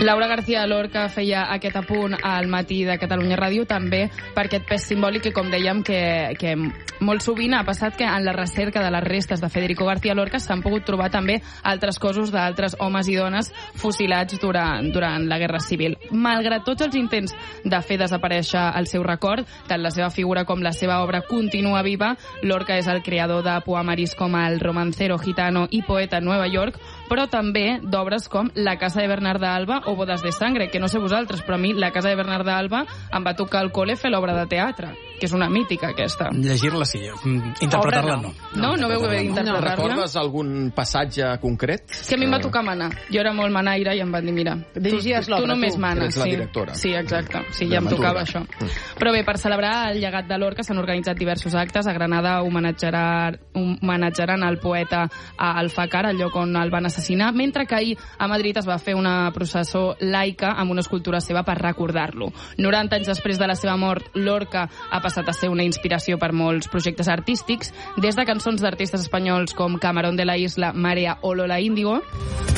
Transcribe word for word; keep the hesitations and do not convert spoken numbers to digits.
Laura García Lorca feia aquest apunt al matí de Catalunya Ràdio també per aquest pes simbòlic que, com dèiem, que, que molt sovint ha passat que en la recerca de les restes de Federico García Lorca s'han pogut trobar també altres cossos d'altres homes i dones fusilats durant, durant la Guerra Civil. Malgrat tots els intents de fer desaparèixer el seu record, tant la seva figura com la seva obra continua viva. Lorca és el creador de poemaris com El romancero gitano i Poeta en Nueva York, però també d'obres com La casa de Bernarda Alba o Bodas de sangre, que no sé vosaltres, però a mi La casa de Bernarda Alba em va tocar al col·le fer l'obra de teatre, que és una mítica aquesta. Llegir-la sí, interpretar-la no. No, no veu haver d'interpretar-la. Recordes algun passatge concret? És que a mi em va tocar manar. Jo era molt manaire i em van dir, mira, dirigies tu, l'obra, tu només tu. manes. Ets la sí. directora. Sí, exacte. Sí, ja em tocava això. Però bé, per celebrar el llegat de Lorca s'han organitzat diversos actes. A Granada homenatjaran, homenatjaran el poeta a Alfàcar, al lloc on el van assassinar, mentre que ahir a Madrid es va fer una processó laica amb una escultura seva per recordar-lo. noranta anys després de la seva mort, Lorca ha passat a ser una inspiració per molts projectes artístics, des de cançons d'artistes espanyols com Camarón de la Isla, Marea o Lola Índigo,